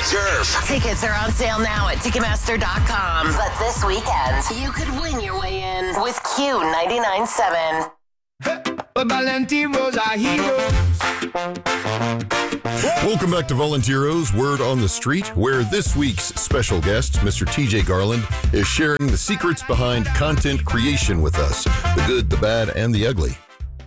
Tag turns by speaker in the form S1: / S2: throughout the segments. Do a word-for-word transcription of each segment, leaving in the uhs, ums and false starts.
S1: Turf.
S2: Tickets are on sale now at Ticketmaster dot com. But this weekend, you could win your way in with Q ninety-nine point seven.
S3: Volunteers are heroes.
S4: Welcome back to Volunteeros, Word on the Street, where this week's special guest, Mister T J Garland, is sharing the secrets behind content creation with us. The good, the bad, and the ugly.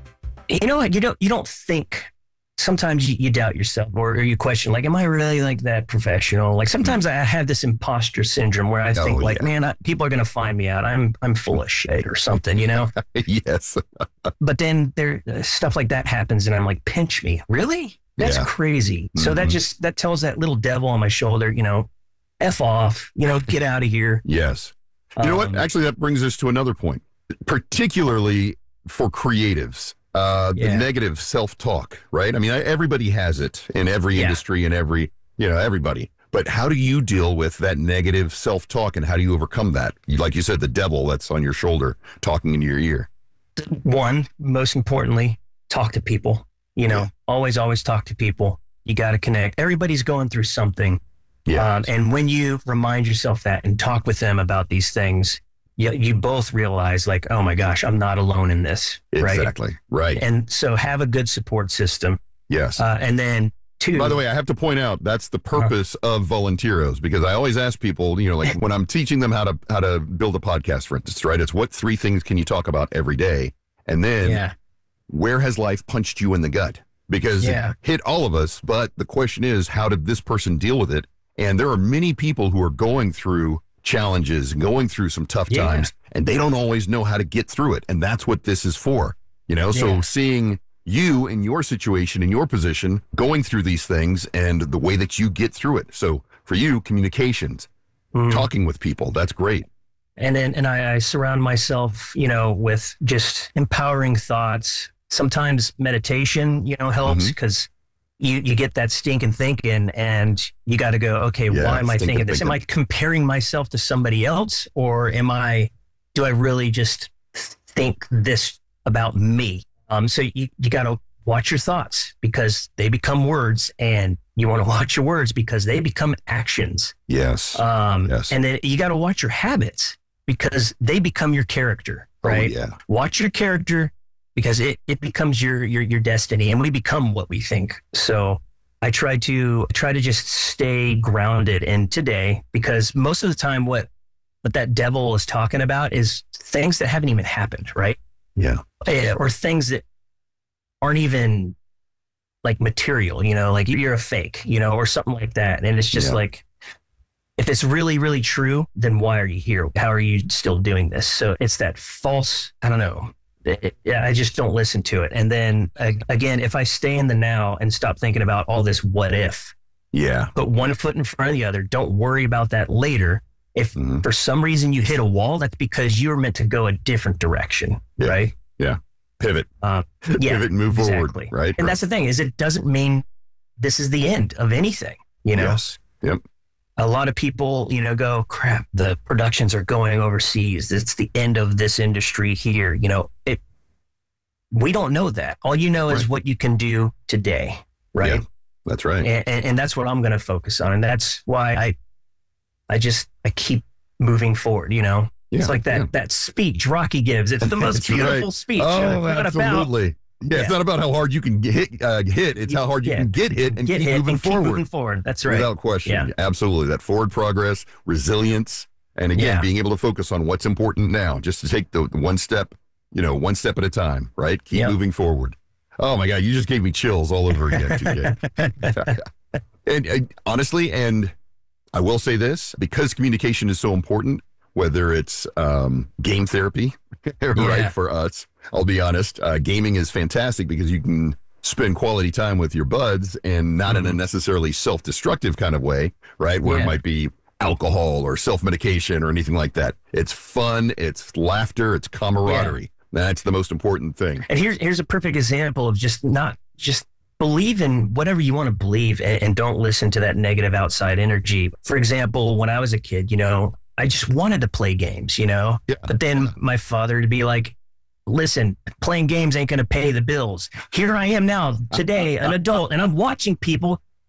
S5: You know what? You don't, you don't think, sometimes you, you doubt yourself or, or you question, like, am I really like that professional? Like sometimes I have this imposter syndrome where I think
S4: Oh,
S5: like,
S4: yeah.
S5: man, I, people are going to find me out. I'm, I'm full of shit or something, you know?
S4: Yes.
S5: But then there uh, stuff like that happens and I'm like, pinch me. Really? That's
S4: Yeah.
S5: crazy. Mm-hmm. So that
S4: Mhm.
S5: just, that tells that little devil on my shoulder, you know, F off, you know, get out of here.
S4: Yes. You know what?
S5: Um,
S4: Actually, that brings us to another point, particularly for creatives. Uh, the
S5: Yeah.
S4: negative self-talk, right? I mean, I, everybody has it in every
S5: Yeah.
S4: industry and every, you know, everybody. But how do you deal with that negative self-talk and how do you overcome that? You- Like you said, the devil that's on your shoulder talking into your ear.
S5: One, most importantly, talk to people. You know,
S4: Yeah.
S5: always, always talk to people. You got to connect. Everybody's going through something.
S4: Yeah.
S5: Um, and when you remind yourself that and talk with them about these things, you, you both realize like, oh my gosh, I'm not alone in this. Right.
S4: Exactly. Right.
S5: And so have a good support system.
S4: Yes.
S5: Uh, and then two.
S4: By the way, I have to point out that's the purpose of Volunteeros, because I always ask people, you know, like when I'm teaching them how to how to build a podcast, for instance, right? It's what three things can you talk about every day? And then
S5: yeah.
S4: where has life punched you in the gut? Because
S5: Yeah.
S4: it hit all of us, but the question is, how did this person deal with it? And there are many people who are going through challenges, going through some tough
S5: Yeah.
S4: times, and they don't always know how to get through it. And that's what this is for, you know? So
S5: Yeah.
S4: seeing you in your situation, in your position, going through these things and the way that you get through it. So for you, communications,
S5: Mm.
S4: talking with people, that's great.
S5: And then, and I, I surround myself, you know, with just empowering thoughts. Sometimes meditation, you know, helps
S4: Mhm.
S5: because you, you get that stinking thinking and you got to go, okay,
S4: Yeah,
S5: why am I
S4: stinking
S5: thinking this? Am I
S4: thinking.
S5: comparing myself to somebody else or am I, do I really just think this about me? Um, so you, you got to watch your thoughts because they become words and you want to watch your words because they become actions.
S4: Yes.
S5: Um,
S4: Yes.
S5: And then you got to watch your habits because they become your character, right?
S4: Oh, yeah.
S5: Watch your character because it, it becomes your, your, your destiny and we become what we think. So I try to try to just stay grounded in today because most of the time what, what that devil is talking about is things that haven't even happened, right?
S4: Yeah.
S5: Eh, Or things that aren't even like material, you know, like you're a fake, you know, or something like that. And it's just
S4: Yeah.
S5: like, if it's really, really true, then why are you here? How are you still doing this? So it's that false, I don't know. It- it- I just don't listen to it. And then uh, again, if I stay in the now and stop thinking about all this what if,
S4: Yeah.
S5: put one foot in front of the other, don't worry about that later. If
S4: Mhm.
S5: for some reason you hit a wall, that's because you were meant to go a different direction,
S4: Yeah.
S5: right?
S4: Pivot.
S5: Uh, yeah,
S4: Pivot and move
S5: exactly.
S4: forward, right?
S5: And that's the thing is it doesn't mean this is the end of anything, you know?
S4: Yes. Yep.
S5: A lot of people, you know, go, crap, the productions are going overseas. It's the end of this industry here. You know, it, we don't know that. All you know is
S4: Right.
S5: what you can do today. Right.
S4: Yeah. That's right.
S5: And, and, and that's what I'm going to focus on. And that's why I, I just, I keep moving forward, you know,
S4: Yeah,
S5: it's like that,
S4: yeah.
S5: that speech Rocky gives. It's the most
S4: That's
S5: beautiful
S4: right.
S5: speech.
S4: Oh,
S5: What about
S4: absolutely. Yeah,
S5: Yeah.
S4: it's not about how hard you can get hit. Uh, hit. It's how hard you
S5: Yeah.
S4: can get hit and
S5: get
S4: keep
S5: hit
S4: moving
S5: and keep
S4: forward.
S5: moving forward. That's right.
S4: Without question.
S5: Yeah.
S4: Absolutely. That forward progress, resilience, and again,
S5: Yeah.
S4: being able to focus on what's important now, just to take the one step, you know, one step at a time, right? Keep
S5: Yep.
S4: moving forward. Oh my God, you just gave me chills all over again, T J. and uh, honestly, and I will say this, because communication is so important, whether it's um, game therapy, right,
S5: Yeah.
S4: for us, I'll be honest, uh, gaming is fantastic because you can spend quality time with your buds and not in a necessarily self-destructive kind of way, right, where
S5: Yeah.
S4: it might be alcohol or self-medication or anything like that. It's fun, it's laughter, it's camaraderie. That's the most important thing.
S5: And here's here's a perfect example of just not just believe in whatever you want to believe and, and don't listen to that negative outside energy. For example, when I was a kid, you know, I just wanted to play games, you know,
S4: Yeah.
S5: but then my father to be like, listen, playing games ain't going to pay the bills. Here I am now today, an adult, and I'm watching people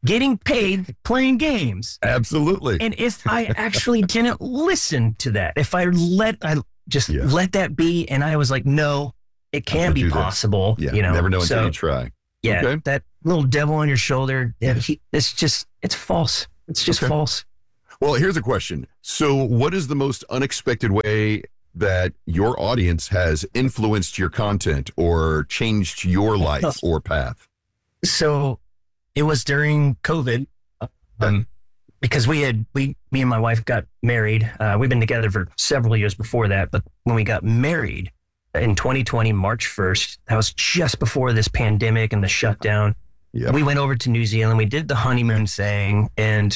S5: getting paid playing games.
S4: Absolutely.
S5: And if I actually didn't listen to that, if I let I just
S4: Yeah.
S5: let that be, and I was like, no, it can
S4: gonna
S5: be
S4: do this.
S5: possible.
S4: Yeah.
S5: You know,
S4: Never know until
S5: so,
S4: you try.
S5: Yeah,
S4: Okay.
S5: that little devil on your shoulder. Yeah, he, it's just it's false. It's just
S4: Okay.
S5: false.
S4: Well, here's a question. So, what is the most unexpected way that your audience has influenced your content or changed your life or path?
S5: So it was during COVID, um, because we had we me and my wife got married. Uh, we've been together for several years before that, but when we got married in twenty twenty, March first, that was just before this pandemic and the shutdown.
S4: Yeah.
S5: We went over to New Zealand. We did the honeymoon thing, and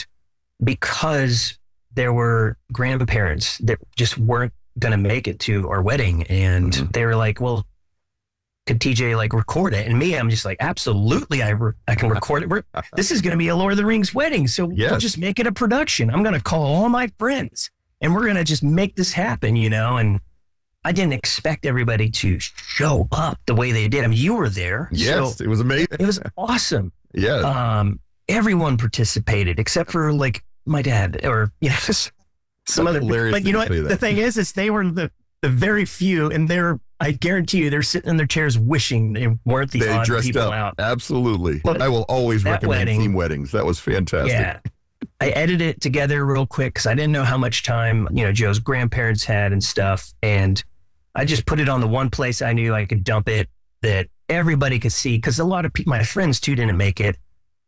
S5: because there were grandparents that just weren't going to make it to our wedding, and
S4: Mhm.
S5: they were like, "Well, could T J like record it?" And me, I'm just like, "Absolutely, I re- I can record it. We're, this is going to be a Lord of the Rings wedding, so we'll
S4: Yes.
S5: just make it a production. I'm going to call all my friends, and we're going to just make this happen, you know." And I didn't expect everybody to show up the way they did. I mean, you were there,
S4: Yes,
S5: so
S4: it was amazing.
S5: it was awesome.
S4: Yeah.
S5: Um, everyone participated except for like my dad or you know just some
S4: That's
S5: other.
S4: hilarious
S5: But
S4: that
S5: you know
S4: you say
S5: what?
S4: that.
S5: The thing is, is they were the the very few, and they're I guarantee you they're sitting in their chairs wishing they weren't the
S4: They
S5: odd
S4: dressed
S5: people
S4: up.
S5: out.
S4: Absolutely.
S5: But
S4: I will always
S5: that
S4: recommend
S5: wedding-
S4: theme weddings. That was fantastic.
S5: Yeah. I edited it together real quick because I didn't know how much time, you know, Joe's grandparents had and stuff. And I just put it on the one place I knew I could dump it that everybody could see because a lot of people, my friends too, didn't make it.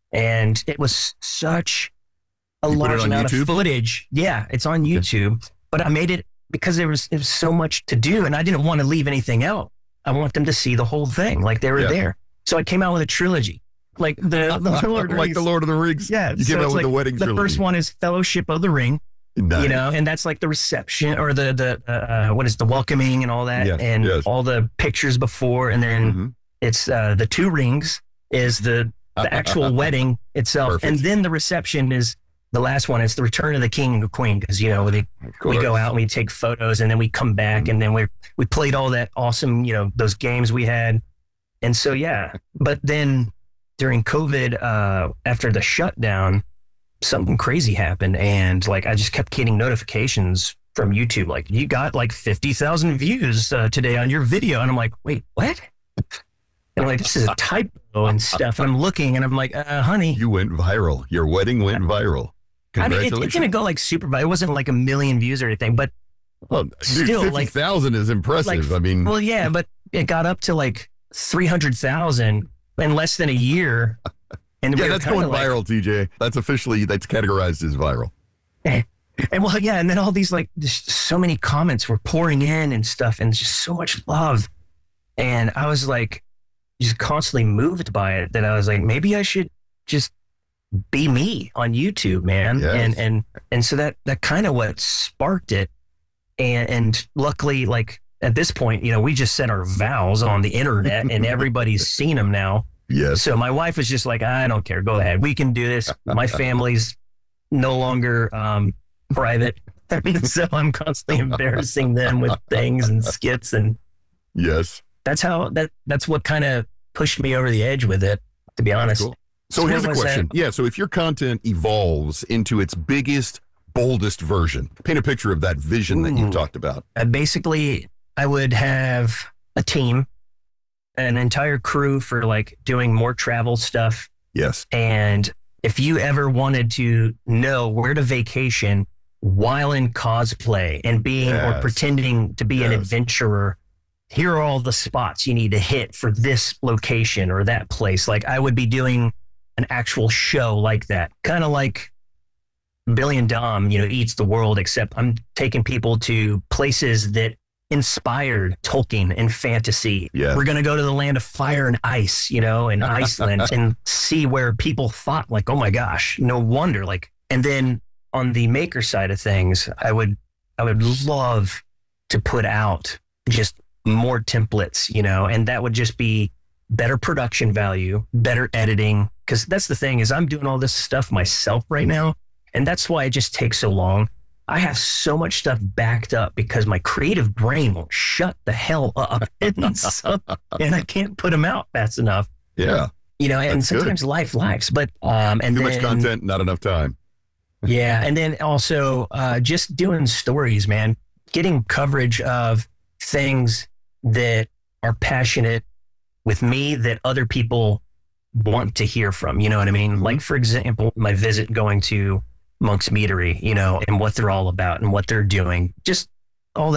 S5: And it was such a
S4: You put it
S5: large
S4: on
S5: amount
S4: YouTube?
S5: of footage. Yeah, it's on YouTube. But I made it because there was, there was so much to do and I didn't want to leave anything out. I want them to see the whole thing like they were
S4: Yeah.
S5: there. So I came out with a trilogy. Like the, the Lord of the
S4: like
S5: Rings.
S4: the Lord of the Rings.
S5: Yeah,
S4: You
S5: so
S4: came out
S5: it's
S4: with
S5: like
S4: the wedding
S5: the
S4: trilogy.
S5: first one is Fellowship of the Ring,
S4: Nice.
S5: you know, and that's like the reception or the the uh, what is the welcoming and all that,
S4: Yes,
S5: and
S4: yes.
S5: all the pictures before, and then
S4: Mhm.
S5: it's uh, the two rings is the the actual wedding itself,
S4: Perfect.
S5: and then the reception is the last one. It's the return of the king and the queen because you know they,
S4: Of
S5: we
S4: course.
S5: go out and we take photos, and then we come back,
S4: Mhm.
S5: and then we we played all that awesome, you know, those games we had, and so yeah, but then during COVID, uh, after the shutdown, something crazy happened. And like, I just kept getting notifications from YouTube. Like you got like fifty thousand views uh, today on your video. And I'm like, wait, what? And I'm like, this is a typo and stuff. And I'm looking and I'm like, uh, honey,
S4: You went viral. Your wedding went viral.
S5: I mean, it,
S4: Congratulations.
S5: it didn't go like super, but it wasn't like a million views or anything, but
S4: Well, dude,
S5: still,
S4: fifty
S5: like-
S4: thousand is impressive.
S5: like,
S4: I mean,
S5: well, yeah, but it got up to like three hundred thousand in less than a year. And we
S4: yeah,
S5: were
S4: that's
S5: kinda
S4: going
S5: like,
S4: viral, T J. That's officially, that's categorized as viral.
S5: And well, yeah, and then all these like just so many comments were pouring in and stuff, and just so much love. And I was like, just constantly moved by it. That I was like, maybe I should just be me on YouTube, man.
S4: Yes.
S5: And and and so that that kind of what sparked it. And and luckily, like at this point, you know, we just said our vows on the internet, and everybody's seen them now.
S4: Yes.
S5: So my wife was just like, I don't care. Go ahead. We can do this. My family's no longer um, private. So I'm constantly embarrassing them with things and skits. And
S4: Yes.
S5: that's how that that's what kind of pushed me over the edge with it, to be honest.
S4: Cool. So
S5: So
S4: here's
S5: what
S4: a
S5: was
S4: question. Yeah. So if your content evolves into its biggest, boldest version, paint a picture of that vision that you
S5: Ooh.
S4: talked about.
S5: Uh, basically, I would have a team, an entire crew for like doing more travel stuff.
S4: Yes.
S5: And if you ever wanted to know where to vacation while in cosplay and being or
S4: Yes.
S5: pretending to be an
S4: Yes.
S5: adventurer, here are all the spots you need to hit for this location or that place. Like I would be doing an actual show like that, kind of like Billy and Dom, you know, Eats the World, except I'm taking people to places that inspired Tolkien and fantasy.
S4: Yes.
S5: We're going to go to the land of fire and ice, you know, in Iceland and see where people thought like, oh my gosh, no wonder. Like, and then on the maker side of things, I would, I would love to put out just more templates, you know, and that would just be better production value, better editing. Cause that's the thing is I'm doing all this stuff myself right now. And that's why it just takes so long. I have so much stuff backed up because my creative brain won't shut the hell up. And, so, and I can't put them out fast enough.
S4: Yeah.
S5: you know, and
S4: That's good.
S5: sometimes life lacks, but, um, and
S4: Too
S5: then,
S4: much content, not enough time.
S5: yeah. And then also, uh, just doing stories, man, getting coverage of things that are passionate with me that other people want to hear from, you know what I mean? Like, for example, my visit going to Monk's Meadery, you know, and what they're all about and what they're doing. Just